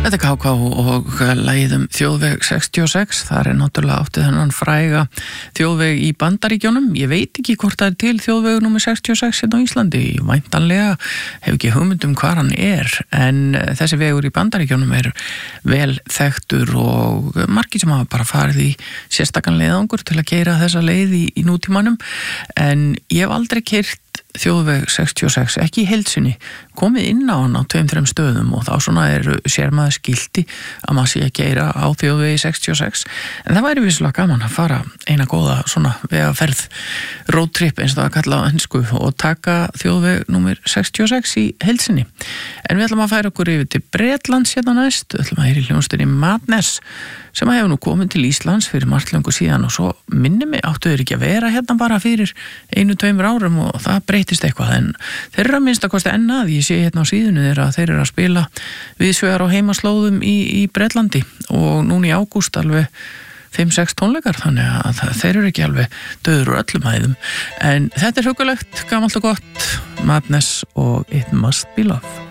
Þetta KK og lagið þjóðveg 66, þar náttúrulega áttið þennan fræga þjóðveg í Bandaríkjónum. Ég veit ekki hvort það til þjóðveg nummer 66 hérna á Íslandi. Væntanlega hef ekki hugmynd hvar hann en þessi vegur í Bandaríkjónum vel þekktur og margir sem hafa bara farið í sérstakan leiðangur til að keyra þessa leið í nútímanum. En ég hef aldrei keyrt þjóðveg 66, ekki í heild sinni, komið inn á hann á 2-3 stöðum og þá svona sér maður skilti að maður sé að keyra á þjóðvegi 66, en það væri vissulega gaman að fara eina góða svona vegaferð, roadtrip eins og það að kalla á ensku og taka þjóðveg númer 66 í heild sinni. En við ætlum að færa okkur yfir til Bretlands hérna næst, við ætlum að heyra í hljómsveitinni Madness sem hefur nú komið til Íslands fyrir margt löngu síðan og svo minni mig áttu þeir ekki að vera hérna bara fyrir 1-2 árum og það breytist eitthvað, en þeir eru að minnst að kosta enn að ég sé hérna á síðunni þeir eru að spila viðsvegar á heimaslóðum í Bretlandi og núna í ágúst alveg 5-6 tónleikar, þannig að þeir eru ekki alveg döður úr öllum hæðum, en þetta hugulegt, gamalt og gott, Madness og It Must Be Love.